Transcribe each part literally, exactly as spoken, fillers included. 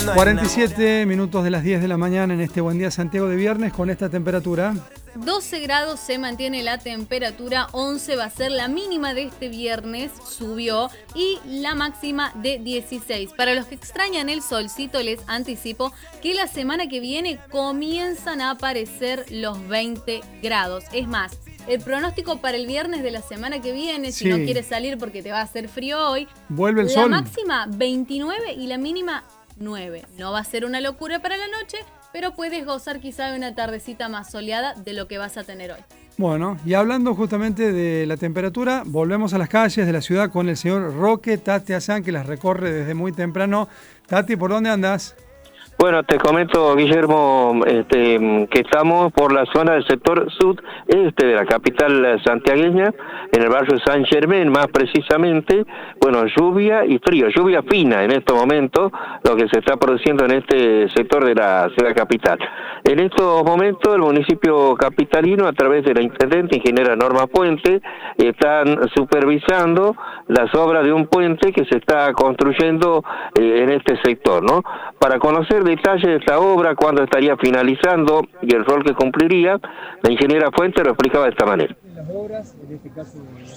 cuarenta y siete minutos de las diez de la mañana en este Buen Día Santiago de viernes con esta temperatura. doce grados se mantiene la temperatura, once va a ser la mínima de este viernes, subió, y la máxima de dieciséis. Para los que extrañan el solcito, les anticipo que la semana que viene comienzan a aparecer los veinte grados. Es más, el pronóstico para el viernes de la semana que viene, si Sí. no quieres salir porque te va a hacer frío hoy, Vuelve el la sol. máxima veintinueve y la mínima nueve. No va a ser una locura para la noche, pero puedes gozar quizá de una tardecita más soleada de lo que vas a tener hoy. Bueno, y hablando justamente de la temperatura, volvemos a las calles de la ciudad con el señor Roque Tati Azán, que las recorre desde muy temprano. Tati, ¿por dónde andas? Bueno, te comento, Guillermo, este, que estamos por la zona del sector sudeste de la capital santiagueña, en el barrio San Germán, más precisamente. Bueno, lluvia y frío, lluvia fina en estos momentos, lo que se está produciendo en este sector de la ciudad capital. En estos momentos, el municipio capitalino, a través de la intendente ingeniera Norma Puente, están supervisando las obras de un puente que se está construyendo eh, en este sector, ¿no? Para conocer detalles de esta obra, cuándo estaría finalizando y el rol que cumpliría, la ingeniera Fuente lo explicaba de esta manera. Las obras, en este caso,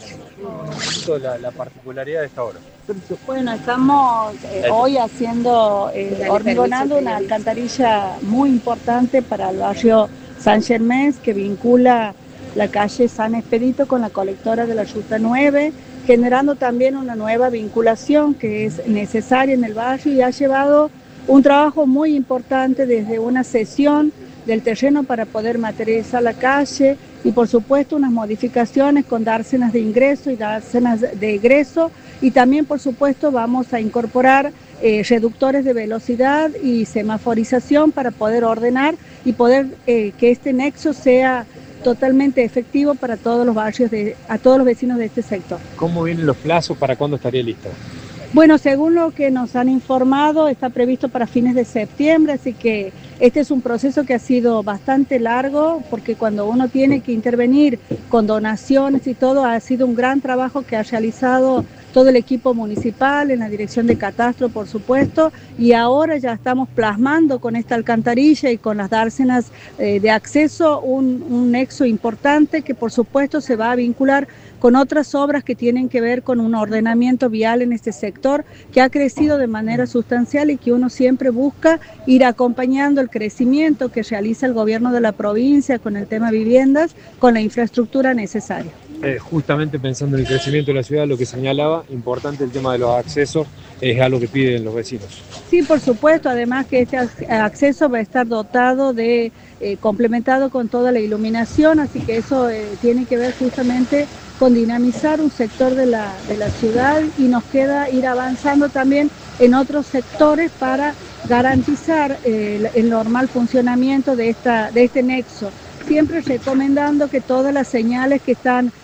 la, la particularidad de esta obra. Bueno, estamos eh, hoy haciendo, eh, hormigonando una alcantarilla muy importante para el barrio San Germán, que vincula la calle San Expedito con la colectora de la Ruta nueve, generando también una nueva vinculación que es necesaria en el barrio y ha llevado un trabajo muy importante desde una cesión del terreno para poder materializar la calle y por supuesto unas modificaciones con dársenas de ingreso y dársenas de egreso, y también por supuesto vamos a incorporar eh, reductores de velocidad y semaforización para poder ordenar y poder eh, que este nexo sea totalmente efectivo para todos los barrios, de, a todos los vecinos de este sector. ¿Cómo vienen los plazos? ¿Para cuándo estaría listo? Bueno, según lo que nos han informado, está previsto para fines de septiembre, así que este es un proceso que ha sido bastante largo, porque cuando uno tiene que intervenir con donaciones y todo, ha sido un gran trabajo que ha realizado todo el equipo municipal, en la dirección de catastro, por supuesto, y ahora ya estamos plasmando con esta alcantarilla y con las dársenas eh, de acceso un, un nexo importante que por supuesto se va a vincular con otras obras que tienen que ver con un ordenamiento vial en este sector que ha crecido de manera sustancial y que uno siempre busca ir acompañando el crecimiento que realiza el gobierno de la provincia con el tema viviendas, con la infraestructura necesaria. Eh, justamente pensando en el crecimiento de la ciudad, lo que señalaba, importante el tema de los accesos, es algo que piden los vecinos. Sí, por supuesto, además que este acceso va a estar dotado de, eh, complementado con toda la iluminación, así que eso eh, tiene que ver justamente con dinamizar un sector de la, de la ciudad, y nos queda ir avanzando también en otros sectores para garantizar eh, el, el normal funcionamiento de, esta, de este nexo. Siempre recomendando que todas las señales que están